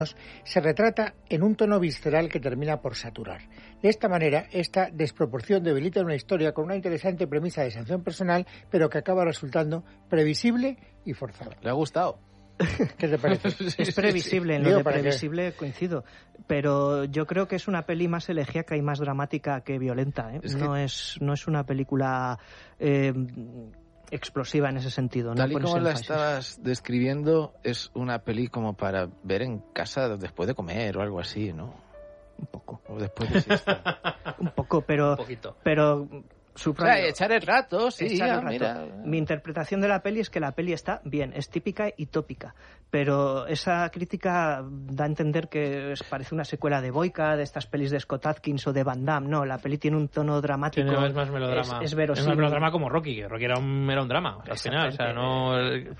se retrata en un tono visceral que termina por saturar. De esta manera, esta desproporción debilita una historia con una interesante premisa de sanción personal, pero que acaba resultando previsible y forzada. ¿Le ha gustado? ¿Qué te parece? Es previsible, en lo de previsible coincido, pero yo creo que es una peli más elegíaca y más dramática que violenta, ¿eh? No es una película explosiva en ese sentido. Tal y como la estabas describiendo, es una peli como para ver en casa después de comer o algo así, ¿no? Un poco. O después de siesta. Un poco, pero... Un poquito. Pero subrayo, echar el rato, sí, echar el rato. Mira. Mi interpretación de la peli es que la peli está bien, es típica y tópica, pero esa crítica da a entender que parece una secuela de Boyka, de estas pelis de Scott Adkins o de Van Damme. No, la peli tiene un tono dramático. Es más melodrama. Es verosímil. Es más melodrama como Rocky, que Rocky era un drama, al final. O sea, no...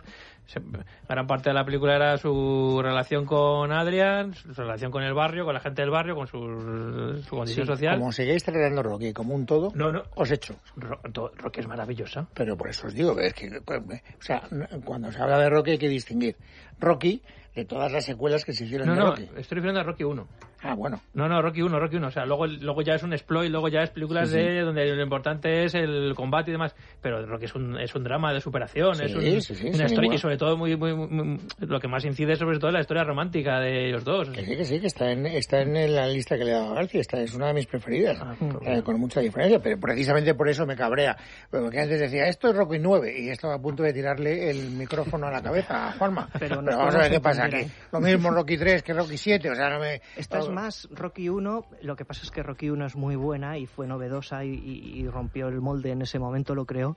Gran parte de la película era su relación con Adrian, su relación con el barrio, con la gente del barrio, con su condición social. Como sigáis tratando Rocky como un todo, no. os echo. Rocky es maravillosa. Pero por eso os digo, es que, o sea, cuando se habla de Rocky hay que distinguir Rocky de todas las secuelas que se hicieron de Rocky. No, estoy refiriendo a Rocky 1. Ah, bueno. No, Rocky 1. O sea, luego ya es un exploit, luego ya es películas donde lo importante es el combate y demás. Pero Rocky es un drama de superación, es una historia, y sobre todo muy, lo que más incide sobre todo es la historia romántica de ellos dos. Que sí, que está en la lista que le he dado a García. Esta es una de mis preferidas, con mucha diferencia, pero precisamente por eso me cabrea. Porque antes decía, esto es Rocky 9, y estaba a punto de tirarle el micrófono a la cabeza a Juanma. Pero vamos a ver qué pasa aquí. Lo mismo Rocky 3 que Rocky 7, o sea, no me... Esta es más Rocky 1, lo que pasa es que Rocky 1 es muy buena y fue novedosa y rompió el molde en ese momento, lo creo.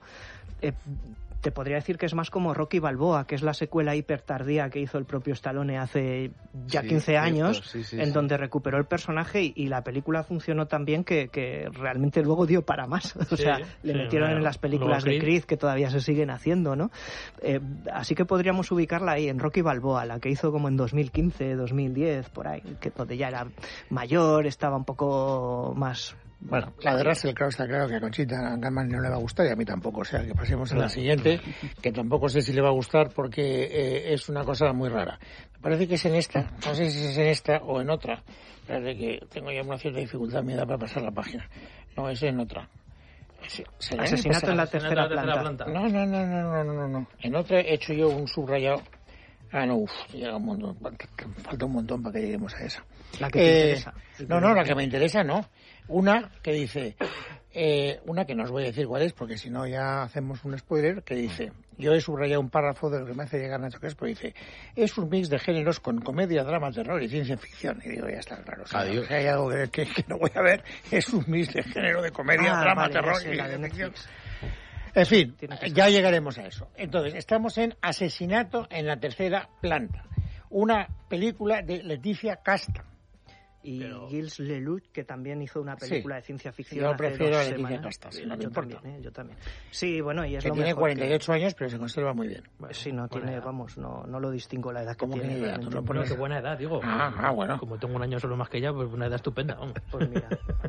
Te podría decir que es más como Rocky Balboa, que es la secuela hiper tardía que hizo el propio Stallone hace ya 15 años, donde recuperó el personaje y la película funcionó tan bien que realmente luego dio para más. O sea, le metieron en las películas de Creed, que todavía se siguen haciendo, ¿no? Así que podríamos ubicarla ahí, en Rocky Balboa, la que hizo como en 2015, 2010, por ahí, que donde ya era mayor, estaba un poco más... Bueno, la de Russell Crowe está claro que a Conchita Gunman no le va a gustar y a mí tampoco. O sea, que pasemos a la siguiente, que tampoco sé si le va a gustar porque es una cosa muy rara. Me parece que es en esta, no sé si es en esta o en otra. Parece que tengo ya una cierta dificultad en mi edad para pasar la página. No, es en otra. Asesinato en la tercera planta. No. En otra he hecho yo un subrayado. Llega un montón, falta un montón para que lleguemos a esa. La que te interesa. No, la que me interesa no. Una que dice, una que no os voy a decir cuál es, porque si no ya hacemos un spoiler, que dice, yo he subrayado un párrafo de lo que me hace llegar Nacho Crespo, dice, es un mix de géneros con comedia, drama, terror y ciencia ficción. Y digo, ya está claro. O sea, hay algo que no voy a ver, es un mix de género de comedia, drama, terror y ciencia ficción. En fin, ya llegaremos a eso. Entonces, estamos en Asesinato en la tercera planta, una película de Leticia Casta. Y Gilles Lelouch, que también hizo una película de ciencia ficción. Yo prefiero a Leticia Casta, si no me importa. Yo también. Sí, bueno, y es que lo tiene mejor 48 años, pero se conserva muy bien. Sí, no tiene, vamos, no lo distingo la edad que tiene. ¿Qué edad? Qué buena edad, digo. Bueno. Como tengo un año solo más que ella, pues una edad estupenda. Pues mira.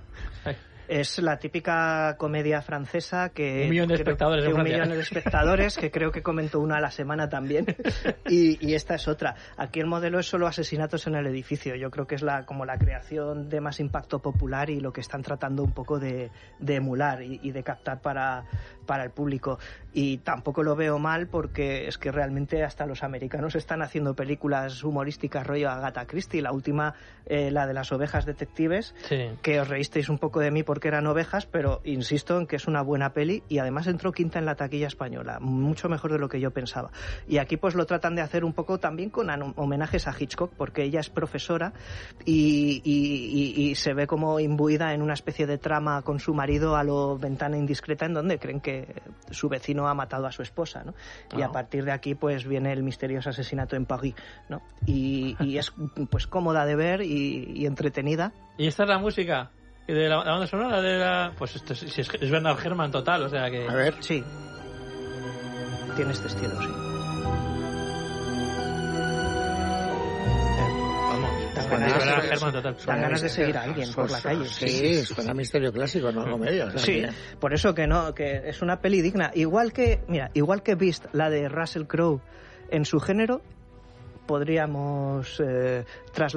Es la típica comedia francesa que... 1 millón de espectadores. 1 millón de espectadores, que creo que comento una a la semana también. y esta es otra. Aquí el modelo es solo asesinatos en el edificio. Yo creo que es como la creación de más impacto popular y lo que están tratando un poco de emular y de captar para el público. Y tampoco lo veo mal porque es que realmente hasta los americanos están haciendo películas humorísticas rollo Agatha Christie. La última, la de las ovejas detectives, que os reísteis un poco de mí porque eran ovejas, pero insisto en que es una buena peli y además entró quinta en la taquilla española, mucho mejor de lo que yo pensaba. Y aquí pues lo tratan de hacer un poco también con homenajes a Hitchcock, porque ella es profesora y se ve como imbuida en una especie de trama con su marido a lo Ventana indiscreta, en donde creen que su vecino ha matado a su esposa, ¿no? Y a partir de aquí pues viene el misterioso asesinato en París, ¿no? Y es pues cómoda de ver y entretenida. ¿Y esta es la música? ¿De la banda sonora? Pues esto es Bernard Herrmann total, o sea que... A ver. Sí. Tiene este estilo, sí. Dan ganas de seguir a alguien por la calle. Sí, suena misterio clásico, no comedia. O sea, sí, por eso que es una peli digna. Igual que Beast, la de Russell Crowe, en su género, podríamos